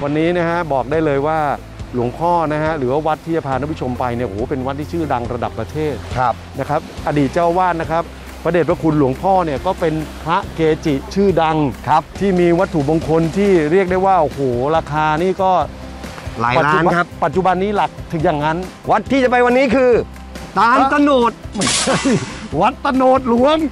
วันนี้นะฮะบอกได้เลยว่าหลวงพ่อนะฮะหรือว่าวัดที่จะพาท่านผู้ชมไปเนี่ยโอ้โหเป็นวัดที่ชื่อดังระดับประเทศนะครับอดีตเจ้าวาดนะครับพระเดชพระคุณหลวงพ่อเนี่ยก็เป็นพระเกจิชื่อดังที่มีวัตถุมงคลที่เรียกได้ว่าโอ้โหราคานี่ก็หลายล้านครับปัจจุบันนี้หลักถึงอย่างนั้นวัดที่จะไปวันนี้คือตาลตโนดไม่ใช่วัดตโนดหลวง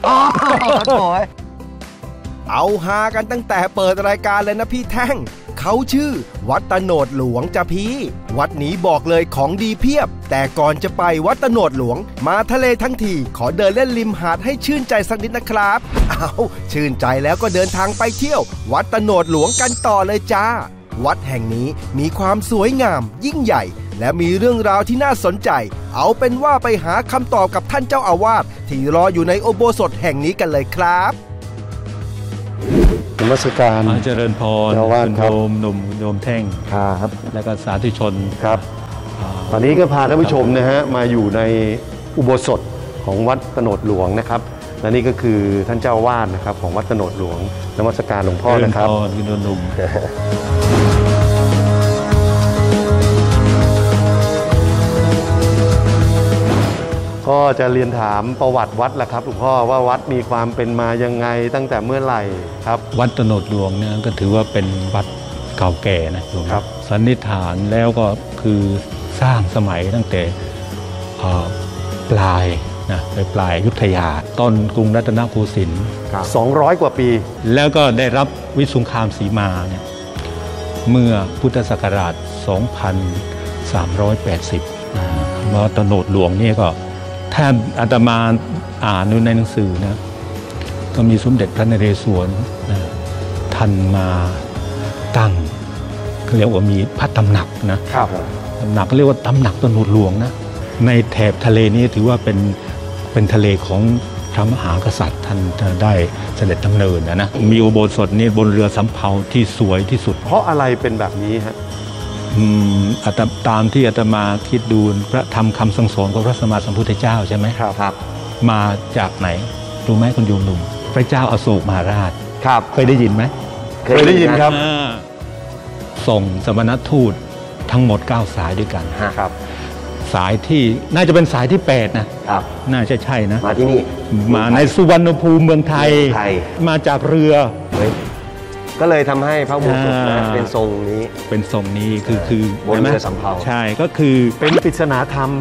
เอาฮากันตั้งแต่เปิดรายการเลยนะพี่แท่งเขาชื่อวัดตโนดหลวงจ้ะพี่วัดนี้บอกเลยของดีเพียบแต่ก่อนจะไปวัดตโนดหลวงมาทะเลทั้งทีขอเดินเล่นริมหาดให้ชื่นใจสักนิดนะครับเอาชื่นใจแล้วก็เดินทางไปเที่ยววัดตโนดหลวงกันต่อเลยจ้าวัดแห่งนี้มีความสวยงามยิ่งใหญ่และมีเรื่องราวที่น่าสนใจเอาเป็นว่าไปหาคำตอบกับท่านเจ้าอาวาสที่รออยู่ในอุโบสถแห่งนี้กันเลยครับนมัสการเจริญพรคุณโยมหนุ่มโยมแท่งครับแล้วก็สาธุชนครับตอนนี้ก็พาท่านผู้ชมนะฮะมาอยู่ในอุโบสถของวัดตโนดหลวงนะครับและนี่ก็คือท่านเจ้าวาดนะครับของวัดตโนดหลวงนมัสการหลวงพ่อนะครับคุณหนุ่มก็จะเรียนถามประวัติวัดแหละครับหลวงพ่อว่าวัดมีความเป็นมายังไงตั้งแต่เมื่อไหร่ครับวัดตโนดหลวงเนี่ยก็ถือว่าเป็นวัดเก่าแก่นะครับสันนิษฐานแล้วก็คือสร้างสมัยตั้งแต่ปลายอยุธยาต้นกรุงรัตนโกสินทร์ 200 กว่าปีแล้วก็ได้รับวิสุงคามสีมาเนี่ยเมื่อพุทธศักราช 2380วัดตโนดหลวงนี่ก็ถ้าอาตมาอ่านในหนังสือนะก็มีสมเด็จพระนเรศวรท่านมาตั้งเขาเรียกว่ามีพระตำหนักนะครับตำหนักเรียกว่าตำหนักตโนดหลวงนะในแถบทะเลนี้ถือว่าเป็นทะเลของพระมหากษัตริย์ท่านได้เสด็จดำเนินนะมีอุโบสถนี้บนเรือสำเภาที่สวยที่สุดเพราะอะไรเป็นแบบนี้ฮะตามที่อาตมาคิดดูพระธรรมคำสั่งสอนของพระสัมมาสัมพุทธเจ้าใช่ไหมครับมาจากไหนรู้ไหมคุณโยมหนุ่มพระเจ้าอโศกมหาราชเคยได้ยินไหมเคยได้ยินครับส่งสมณทูตทั้งหมด9 สายด้วยกันครับสายที่น่าจะเป็นสายที่8นะครับน่าจะใช่นะมาที่นี่มาในสุวรรณภูมิเมืองไทยมาจากเรือก็เลยทำให้พระอุโบสถเป็นทรงนี้คือบนเรือสำเภาใช่ก็คือเป็นปริศนาธรรม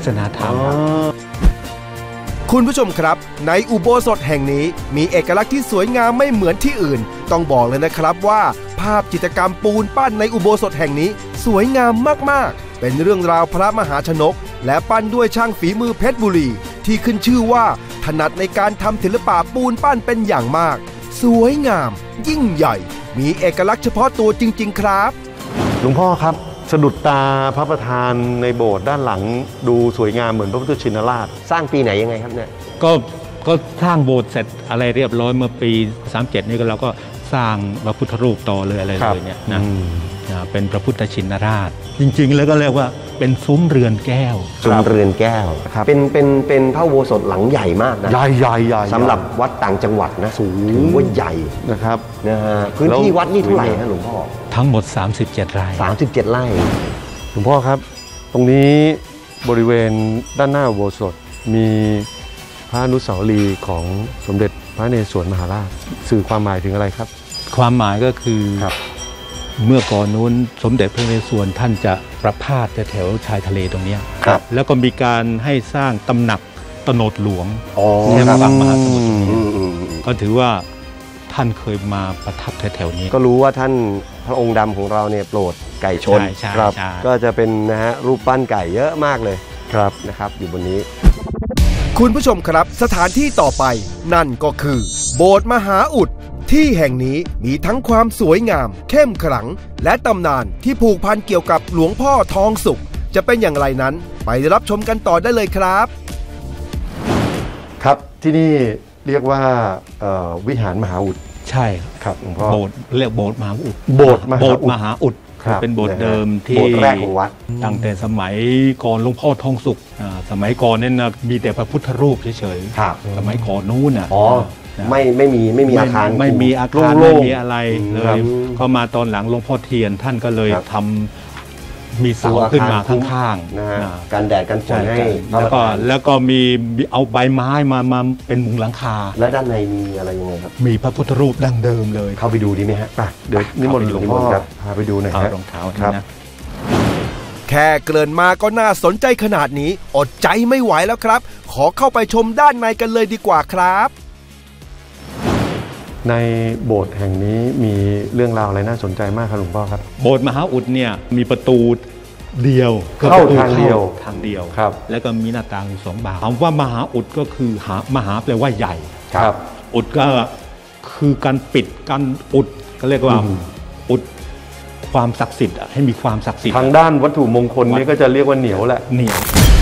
คุณผู้ชมครับในอุโบสถแห่งนี้มีเอกลักษณ์ที่สวยงามไม่เหมือนที่อื่นต้องบอกเลยนะครับว่าภาพจิตรกรรมปูนปั้นในอุโบสถแห่งนี้สวยงามมากๆเป็นเรื่องราวพระมหาชนกและปั้นด้วยช่างฝีมือเพชรบุรีที่ขึ้นชื่อว่าถนัดในการทำศิลปะปูนปั้นเป็นอย่างมากสวยงามยิ่งใหญ่มีเอกลักษณ์เฉพาะตัวจริงๆครับหลวงพ่อครับสะดุดตาพระประธานในโบสถ์ด้านหลังดูสวยงามเหมือนพระพุทธชินราชสร้างปีไหนยังไงครับเนี่ยก็สร้างโบสถ์เสร็จอะไรเรียบร้อยเมื่อปี37นี่ก็เราก็สร้างพระพุทธรูปต่อเลยอะไรเลยเนี่ยนะเป็นพระพุทธชินราชจริงๆแล้วก็เรียกว่าเป็นซุ้มเรือนแก้วเป็นพระอุโบสถหลังใหญ่มากนะใหญ่สำหรับวัดต่างจังหวัดนะสูงถือว่าใหญ่นะครับพื้นที่วัดนี่เท่าไหร่ฮะหลวงพ่อทั้งหมด37 ไร่หลวงพ่อครับตรงนี้บริเวณด้านหน้าอุโบสถมีพระอนุสาวรีย์ของสมเด็จพระนเรศวรมหาราชสื่อความหมายถึงอะไรครับความหมายก็คือเมื่อก่อนนู้นสมเด็จพระนเรศวรท่านจะประพาสแถวชายทะเลตรงนี้แล้วก็มีการให้สร้างตำหนักตโนดหลวงแถบฝั่งมหาสมุทรก็ถือว่าท่านเคยมาประทับแถวๆนี้ก็รู้ว่าท่านพระองค์ดำของเราเนี่ยโปรดไก่ชนครับก็จะเป็นนะฮะรูปปั้นไก่เยอะมากเลยครับนะครับอยู่บนนี้คุณผู้ชมครับสถานที่ต่อไปนั่นก็คือโบสถ์มหาอุดที่แห่งนี้มีทั้งความสวยงามเข้มขลังและตำนานที่ผูกพันเกี่ยวกับหลวงพ่อทองสุขจะเป็นอย่างไรนั้นไปรับชมกันต่อได้เลยครับครับที่นี่เรียกว่าวิหารมหาอุดใช่ครับหลวงพ่อโบสถ์เรียกโบสถ์มหาอุดโบสถ์มหาอุดเป็นโบสถ์เดิมที่โบสถ์แรกของวัดตั้งแต่สมัยก่อนหลวงพ่อทองสุขสมัยก่อนเนี่ยนะมีแต่พระพุทธรูปเฉยๆสมัยก่อนนู้นนะไม่มีอาคารไม่มีอาคารโล่ไม่งๆมีอะไรเลครัยบก็มาตอนหลังหลวงพ่อเทียนท่านก็เลยครับทำมีเสาขึ้นมาข้างๆนะฮะนะการแดดกันฝนให้แล้วก็มีเอาใบไม้มาเป็นมุงหลังคาและด้านในมีอะไรยังไงครับมีพระพุทธรูปดั้งเดิมเลยเข้าไปดูดีไหมฮะเดี๋ยวนิมนต์หลวงพ่อครับพาไปดูหน่อยเอาฮะรองเท้าครับนะแค่เกริ่นมาก็น่าสนใจขนาดนี้อดใจไม่ไหวแล้วครับ ขอเข้าไปชมด้านในกันเลยดีกว่าครับในโบสถ์แห่งนี้มีเรื่องราวอะไรน่าสนใจมากครับหลวงพ่อครับโบสถ์มหาอุดเนี่ยมีประตูเดียวเข้าทางเดียวทางเดียวครับแล้วก็มีหน้าต่างอยู่2 บานคำว่ามหาอุดก็คือมหาแปลว่าใหญ่ครับอุดก็คือการปิดการอุดก็เรียกว่าอุดความศักดิ์สิทธิ์ให้มีความศักดิ์สิทธิ์ทางด้านวัตถุมงคลนี้ก็จะเรียกว่าเหนียวแหละเหนียว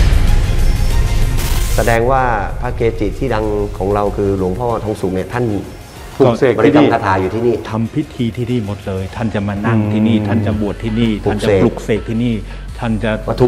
แสดงว่าพระเกจิที่ดังของเราคือหลวงพ่อทองสุขเนี่ยท่านปลุกเสกบริที่กรรนี่มคาถาอยู่ที่นี่ทำพิธีที่นี่หมดเลย ท่านจะมานั่งที่นี่ ท่านจะบวชที่นี่ปลุท่านกจะเสกปลุกเสกที่นี่ ท่านจะวัตถุ